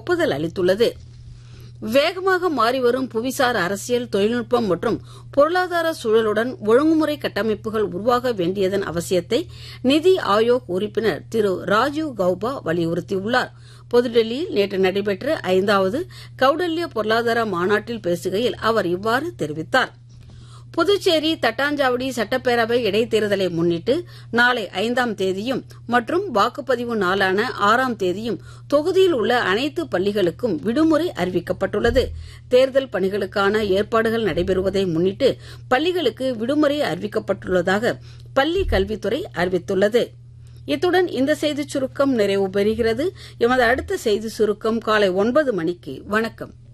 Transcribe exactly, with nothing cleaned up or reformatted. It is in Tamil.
ஒப்புதல் அளித்துள்ளது. வேகமாக மாறிவரும் புவிசார் அரசியல், தொழில்நுட்பம் மற்றும் பொருளாதார சூழலுடன் ஒழுங்குமுறை கட்டமைப்புகள் உருவாக வேண்டியதன் அவசியத்தை நிதி ஆயோக் உறுப்பினர் திரு ராஜீவ் கௌபா வலியுறுத்தியுள்ளார். புதுடெல்லியில் நேற்று நடைபெற்ற ஐந்தாவது கௌடல்ய பொருளாதார மாநாட்டில் பேசுகையில் அவர் இவ்வாறு தெரிவித்தார். புதுச்சேரி தட்டாஞ்சாவடி சட்டப்பேரவை இடைத்தேர்தலை முன்னிட்டு நாளை ஐந்தாம் தேதியும் மற்றும் வாக்குப்பதிவு நாளான ஆறாம் தேதியும் தொகுதியில் உள்ள அனைத்து பள்ளிகளுக்கும் விடுமுறை அறிவிக்கப்பட்டுள்ளது. தேர்தல் பணிகளுக்கான ஏற்பாடுகள் நடைபெறுவதை முன்னிட்டு பள்ளிகளுக்கு விடுமுறை அறிவிக்கப்பட்டுள்ளதாக பள்ளி கல்வித்துறை அறிவித்துள்ளது. இத்துடன் இந்த செய்திச் சுருக்கம் நிறைவு பெறுகிறது. எமது அடுத்த செய்தி சுருக்கம் காலை ஒன்பது மணிக்கு. வணக்கம்.